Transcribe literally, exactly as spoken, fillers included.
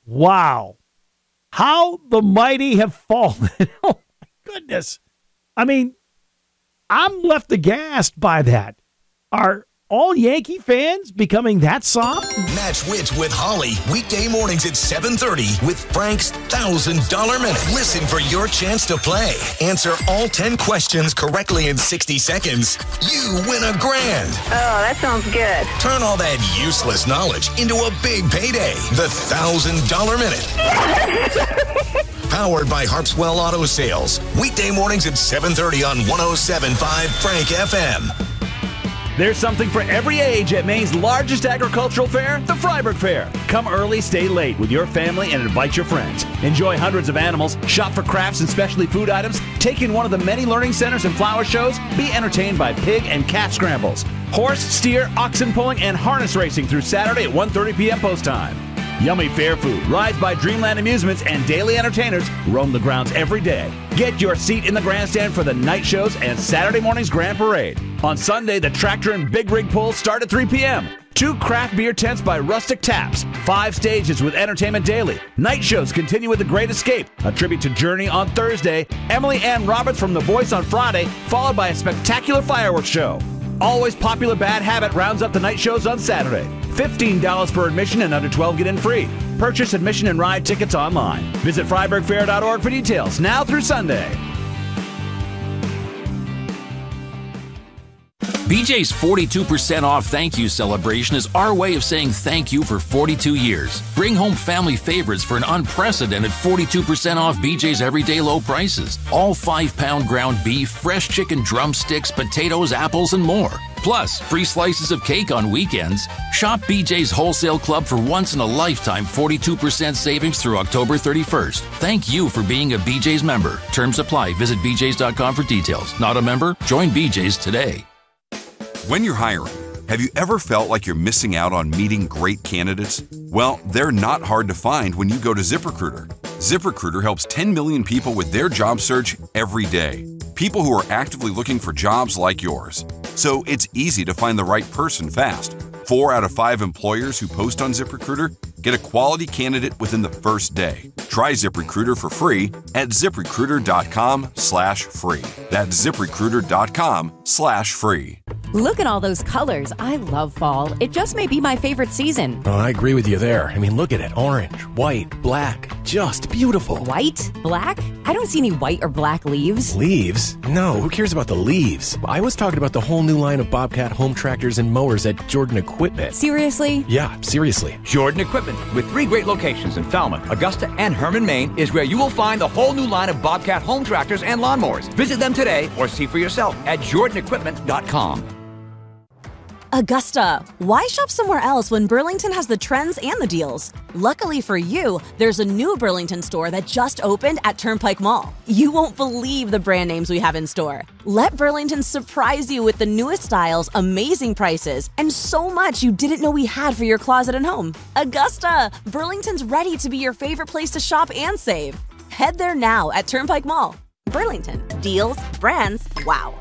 Wow. How the mighty have fallen. Oh, my goodness. I mean, I'm left aghast by that. Are all Yankee fans becoming that soft? Match Wits with Holly, weekday mornings at seven thirty with Frank's one thousand dollars Minute. Listen for your chance to play. Answer all ten questions correctly in sixty seconds. You win a grand. Oh, that sounds good. Turn all that useless knowledge into a big payday. The one thousand dollars Minute. Powered by Harpswell Auto Sales. Weekday mornings at seven thirty on one oh seven point five Frank F M. There's something for every age at Maine's largest agricultural fair, the Freiburg Fair. Come early, stay late with your family, and invite your friends. Enjoy hundreds of animals, shop for crafts and specialty food items, take in one of the many learning centers and flower shows, be entertained by pig and calf scrambles, horse, steer, oxen pulling, and harness racing through Saturday at one thirty p.m. post time. Yummy fair food, rides by Dreamland Amusements, and daily entertainers roam the grounds every day. Get your seat in the grandstand for the night shows and Saturday morning's grand parade. On Sunday, the tractor and big rig pulls start at three p.m. Two craft beer tents by Rustic Taps. Five stages with entertainment daily. Night shows continue with The Great Escape, a tribute to Journey on Thursday. Emily Ann Roberts from The Voice on Friday, followed by a spectacular fireworks show. Always Popular Bad Habit rounds up the night shows on Saturday. fifteen dollars per admission and under twelve get in free. Purchase admission and ride tickets online. Visit Freiburg Fair dot org for details, now through Sunday. B J's forty-two percent off thank you celebration is our way of saying thank you for forty-two years. Bring home family favorites for an unprecedented forty-two percent off B J's everyday low prices. All five-pound ground beef, fresh chicken drumsticks, potatoes, apples, and more. Plus, free slices of cake on weekends. Shop B J's Wholesale Club for once-in-a-lifetime forty-two percent savings through October thirty-first. Thank you for being a B J's member. Terms apply. Visit b j's dot com for details. Not a member? Join B J's today. When you're hiring, have you ever felt like you're missing out on meeting great candidates? Well, they're not hard to find when you go to ZipRecruiter. ZipRecruiter helps ten million people with their job search every day. People who are actively looking for jobs like yours. So it's easy to find the right person fast. Four out of five employers who post on ZipRecruiter get a quality candidate within the first day. Try ZipRecruiter for free at ZipRecruiter.com slash free. That's ZipRecruiter.com slash free. Look at all those colors. I love fall. It just may be my favorite season. Oh, I agree with you there. I mean, look at it. Orange, white, black. Just beautiful. White? Black? I don't see any white or black leaves. Leaves? No, who cares about the leaves? I was talking about the whole new line of Bobcat home tractors and mowers at Jordan Equipment. Seriously? Yeah, seriously. Jordan Equipment, with three great locations in Falmouth, Augusta, and Herman, Maine, is where you will find the whole new line of Bobcat home tractors and lawnmowers. Visit them today or see for yourself at jordan equipment dot com. Augusta, why shop somewhere else when Burlington has the trends and the deals? Luckily for you, there's a new Burlington store that just opened at Turnpike Mall. You won't believe the brand names we have in store. Let Burlington surprise you with the newest styles, amazing prices, and so much you didn't know we had for your closet and home. Augusta, Burlington's ready to be your favorite place to shop and save. Head there now at Turnpike Mall. Burlington, deals, brands, wow.